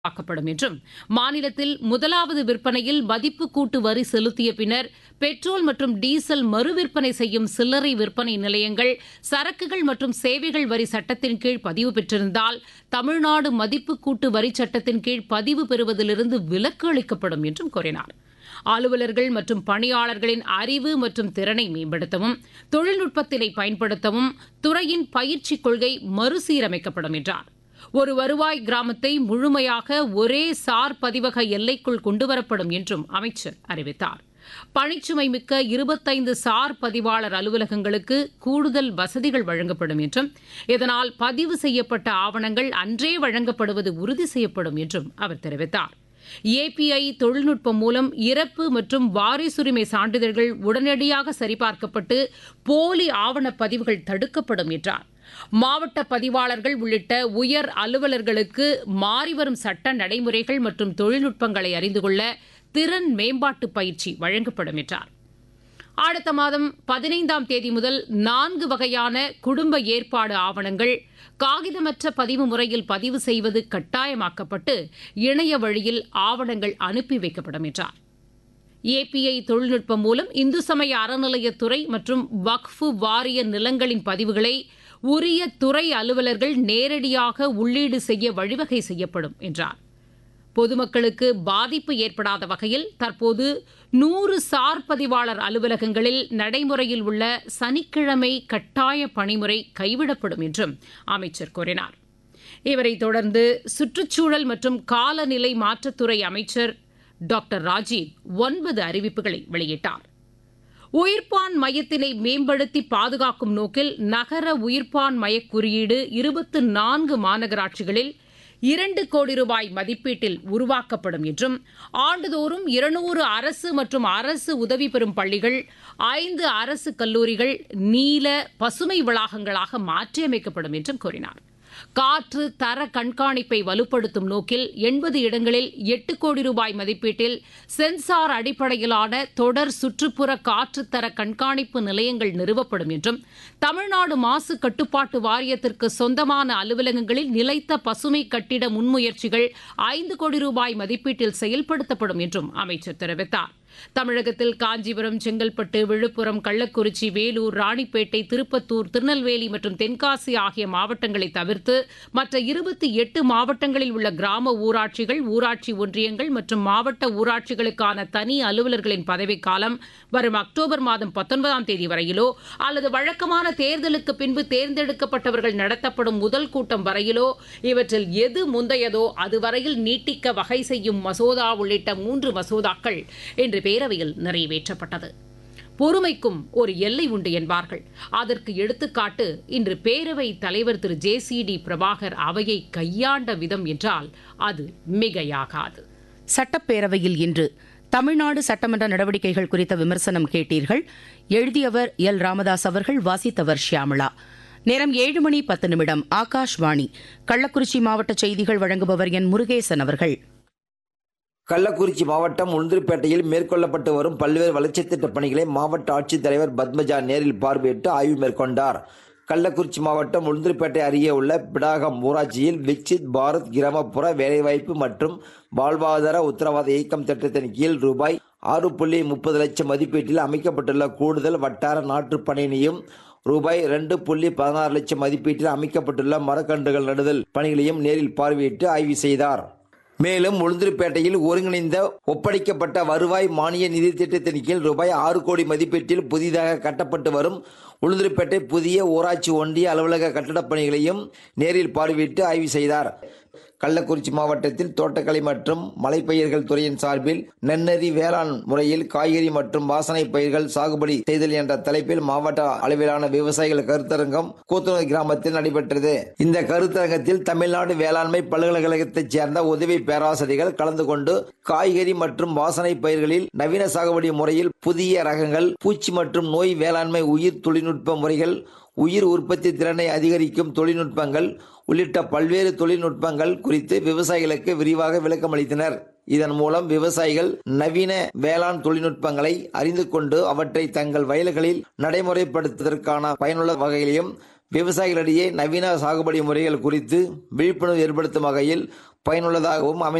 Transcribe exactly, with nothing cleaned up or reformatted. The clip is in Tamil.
ஆக்கப்படும் என்றும் மாநிலத்தில் முதலாவது விற்பனையில் மதிப்பு கூட்டு வரி செலுத்திய பின்னர் பெட்ரோல் மற்றும் டீசல் மறுவிற்பனை செய்யும் சில்லறை விற்பனை நிலையங்கள் சரக்குகள் மற்றும் சேவைகள் வரி சட்டத்தின் கீழ் பதிவு பெற்றிருந்தால் தமிழ்நாடு மதிப்பு கூட்டு வரி சட்டத்தின் கீழ் பதிவு பெறுவதிலிருந்து விலக்கு அளிக்கப்படும் என்றும் கூறினார். அலுவலர்கள் மற்றும் பணியாளர்களின் அறிவு மற்றும் திறனை மேம்படுத்தவும் தொழில்நுட்பத்தினை பயன்படுத்தவும் துறையின் பயிற்சிக் கொள்கை மறுசீரமைக்கப்படும் என்றார். ஒரு வருவாய் கிராமத்தை முழுமையாக ஒரே சார் பதிவக எல்லைக்குள் கொண்டுவரப்படும் என்றும் அமைச்சர் அறிவித்தார். பணிச்சுமை மிக்க இருபத்தைந்து சார் பதிவாளர் அலுவலகங்களுக்கு கூடுதல் வசதிகள் வழங்கப்படும் என்றும் இதனால் பதிவு செய்யப்பட்ட ஆவணங்கள் அன்றே வழங்கப்படுவது உறுதி செய்யப்படும் என்றும் அவர் தெரிவித்தார். ஏபிஐ தொழில்நுட்பம் மூலம் இறப்பு மற்றும் வாரிசுரிமை சான்றிதழ்கள் உடனடியாக சரிபார்க்கப்பட்டு போலி ஆவணப் பதிவுகள் தடுக்கப்படும் என்றார். மாவட்ட பதிவாளர்கள் உள்ளிட்ட உயர் அலுவலர்களுக்கு மாறிவரும் சட்ட நடைமுறைகள் மற்றும் தொழில்நுட்பங்களை அறிந்து கொள்ள திறன் மேம்பாட்டு பயிற்சி வழங்கப்படும் என்றார். அடுத்த மாதம் பதினைந்தாம் தேதி முதல் நான்கு வகையான குடும்ப ஏற்பாடு ஆவணங்கள் காகிதமற்ற பதிவு முறையில் பதிவு செய்வது கட்டாயமாக்கப்பட்டு இணைய வழியில் ஆவணங்கள் அனுப்பி வைக்கப்படும் என்றார். ஏபிஐ தொழில்நுட்பம் மூலம் இந்து சமய அறநிலையத்துறை மற்றும் வக்ஃபு வாரிய நிலங்களின் பதிவுகளை உரிய துறை அலுவலர்கள் நேரடியாக உள்ளீடு செய்ய வழிவகை செய்யப்படும் என்றார். பொதுமக்களுக்கு பாதிப்பு ஏற்படாத வகையில் தற்போது நூறு சார் பதிவாளர் அலுவலகங்களில் நடைமுறையில் உள்ள சனிக்கிழமை கட்டாய பணிமுறை கைவிடப்படும் என்றும் அமைச்சர் கூறினார். இவரைத் தொடர்ந்து சுற்றுச்சூழல் மற்றும் காலநிலை மாற்றத்துறை அமைச்சர் டாக்டர் ராஜீவ் ஒன்பது அறிவிப்புகளை வெளியிட்டார். உயிர்ப்பான் மையத்தினை மேம்படுத்தி பாதுகாக்கும் நோக்கில் நகர உயிர்ப்பான் மைய குறியீடு இருபத்தி நான்கு மாநகராட்சிகளில் இரண்டு கோடி ரூபாய் மதிப்பீட்டில் உருவாக்கப்படும் என்றும் ஆண்டுதோறும் இருநூறு அரசு மற்றும் அரசு உதவி பெறும் பள்ளிகள் ஐந்து அரசு கல்லூரிகள் நீல பசுமை வளாகங்களாக மாற்றியமைக்கப்படும் என்றும் கூறினார். காற்று தர கண்காணிப்பை வலுப்படுத்தும் நோக்கில் எண்பது இடங்களில் எட்டு கோடி ரூபாய் மதிப்பீட்டில் சென்சார் அடிப்படையிலான தொடர் சுற்றுப்புற காற்றுத்தர கண்காணிப்பு நிலையங்கள் நிறுவப்படும் என்றும் தமிழ்நாடு மாசு கட்டுப்பாட்டு வாரியத்திற்கு சொந்தமான அலுவலகங்களில் நிலைத்த பசுமை கட்டிட முன்முயற்சிகள் ஐந்து கோடி ரூபாய் மதிப்பீட்டில் செயல்படுத்தப்படும் என்றும் அமைச்சர் தெரிவித்தார். தமிழகத்தில் காஞ்சிபுரம், செங்கல்பட்டு, விழுப்புரம், கள்ளக்குறிச்சி, வேலூர், ராணிப்பேட்டை, திருப்பத்தூர், திருநெல்வேலி மற்றும் தென்காசி ஆகிய மாவட்டங்களை தவிர்த்து மற்ற இருபத்தி எட்டு மாவட்டங்களில் உள்ள கிராம ஊராட்சிகள், ஊராட்சி ஒன்றியங்கள் மற்றும் மாவட்ட ஊராட்சிகளுக்கான தனி அலுவலர்களின் பதவிக்காலம் வரும் அக்டோபர் மாதம் பத்தொன்பதாம் தேதி வரையிலோ அல்லது வழக்கமான தேர்தலுக்கு பின்பு தேர்ந்தெடுக்கப்பட்டவர்கள் நடத்தப்படும் முதல் கூட்டம் வரையிலோ இவற்றில் எது முந்தையதோ அதுவரையில் நீட்டிக்க வகை செய்யும் மசோதா உள்ளிட்ட மூன்று மசோதாக்கள் இன்று பேரவையில் நிறைவேற்றப்பட்டது. பொறுமைக்கும் ஒரு எல்லை உண்டு என்பார்கள். அதற்கு எடுத்துக்காட்டு இன்று பேரவை தலைவர் திரு ஜே சி டி பிரபாகர் அவையை கையாண்ட விதம் என்றால் அது மிகையாகாது. சட்டப்பேரவையில் இன்று தமிழ்நாடு சட்டமன்ற நடவடிக்கைகள் குறித்த விமர்சனம் கேட்டீர்கள். எழுதியவர் எல் ராமதாஸ் அவர்கள், வாசித்தவர் ஷியாமளா. நேரம் ஏழு மணி பத்து நிமிடம். ஆகாஷ்வாணி கள்ளக்குறிச்சி மாவட்ட செய்திகள் வழங்குபவர் என் முருகேசன் அவர்கள். கள்ளக்குறிச்சி மாவட்டம் உளுந்தூர்பேட்டையில் மேற்கொள்ளப்பட்டு வரும் பல்வேறு வளர்ச்சித் திட்டப் பணிகளை மாவட்ட ஆட்சித்தலைவர் பத்மஜா நேரில் பார்வையிட்டு ஆய்வு மேற்கொண்டார். கள்ளக்குறிச்சி மாவட்டம் உளுந்தூர்பேட்டை அருகே உள்ள பிடாகம் ஊராட்சியில் விக்சித் பாரத் கிராமப்புற வேலைவாய்ப்பு மற்றும் வாழ்வாதார உத்தரவாத இயக்கம் திட்டத்தின் கீழ் ரூபாய் ஆறு புள்ளி முப்பது லட்சம் மதிப்பீட்டில் அமைக்கப்பட்டுள்ள கூடுதல் வட்டார நாற்றுப் பணியினையும் ரூபாய் இரண்டு புள்ளி பதினாறு லட்சம் மதிப்பீட்டில் அமைக்கப்பட்டுள்ள மரக்கன்றுகள் நடுதல் பணிகளையும் நேரில் பார்வையிட்டு ஆய்வு செய்தார். மேலும் உளுந்தூர்பேட்டையில் ஒருங்கிணைந்த ஒப்படைக்கப்பட்ட வருவாய் மானிய நிதி திட்டத்தின் கீழ் ரூபாய் ஆறு கோடி மதிப்பீட்டில் புதிதாக கட்டப்பட்டு வரும் உளுந்தூர்பேட்டை புதிய ஊராட்சி ஒன்றிய அலுவலக கட்டடப் பணிகளையும் நேரில் பார்வையிட்டு ஆய்வு செய்தார். கள்ளக்குறிச்சி மாவட்டத்தில் தோட்டக்கலை மற்றும் மலைப்பயிர்கள் துறையின் சார்பில் நென்னறி வேளாண் முறையில் காய்கறி மற்றும் வாசனை பயிர்கள் சாகுபடி செய்தல் என்ற தலைப்பில் மாவட்ட அளவிலான விவசாயிகள் கருத்தரங்கம் கூத்துணர் கிராமத்தில் நடைபெற்றது. இந்த கருத்தரங்கத்தில் தமிழ்நாடு வேளாண்மை பல்கலைக்கழகத்தைச் சேர்ந்த உதவி பேராசிரியர்கள் கலந்து கொண்டு காய்கறி மற்றும் வாசனை பயிர்களில் நவீன சாகுபடி முறையில் புதிய ரகங்கள், பூச்சி மற்றும் நோய் வேளாண்மை, உயிர் தொழில்நுட்ப முறைகள், உயிர் உற்பத்தி திறனை அதிகரிக்கும் தொழில்நுட்பங்கள் உள்ளிட்ட பல்வேறு தொழில்நுட்பங்கள் குறித்து விவசாயிகளுக்கு விரிவாக விளக்கமளித்தனர். இதன் மூலம் விவசாயிகள் நவீன வேளாண் தொழில்நுட்பங்களை அறிந்து கொண்டு அவற்றை தங்கள் வயல்களில் நடைமுறைப்படுத்துவதற்கான பயனுள்ள வகையிலும் விவசாயிகளிடையே நவீன சாகுபடி முறைகள் குறித்து விழிப்புணர்வு ஏற்படுத்தும் வகையில் பயனுள்ளதாகவும் அமைந்து